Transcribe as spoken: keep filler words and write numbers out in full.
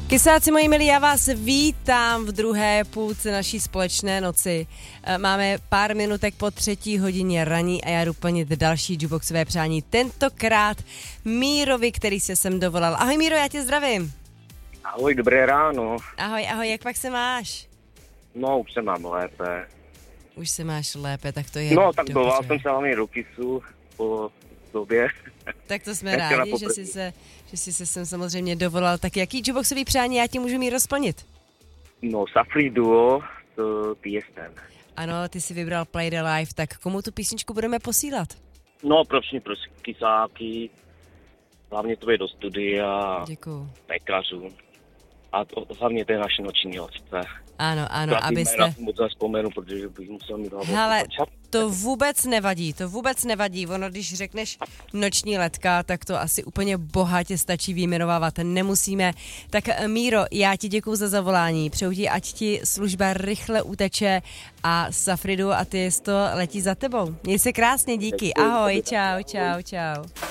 Kysáci moji milí, já vás vítám v druhé půlce naší společné noci. Máme pár minutek po třetí hodině raní a já jdu plnit další jukeboxové přání. Tentokrát Mírovi, který se sem dovolal. Ahoj Míro, já tě zdravím. Ahoj, dobré ráno. Ahoj, ahoj, jak pak se máš? No, už se mám lépe. Už se máš lépe, tak to je No, tak dobře. dovolal jsem se hlavně do kysu po době. Tak to jsme rádi, že jsi, se, že jsi se sem samozřejmě dovolal. Tak jaký jukeboxový přání já ti můžu mít rozplnit? No, Safri Duo s Tiestem. Ano, ty si vybral Play the Life, tak komu tu písničku budeme posílat? No, pro všechny pro kysáky, hlavně tvoje do studia, Děkuju. pekařů a to, hlavně té naše noční hostce. Ano, ano, abyste... Moc vzpomenu, protože bych musel mít hlavou. Hele, to vůbec nevadí, to vůbec nevadí. Ono, když řekneš noční letka, tak to asi úplně bohatě stačí vyjmenovávat. Nemusíme. Tak Míro, já ti děkuju za zavolání. Přeju ti, ať ti služba rychle uteče a Safridu a ty to letí za tebou. Měj se krásně, díky. Ahoj, čau, čau, čau.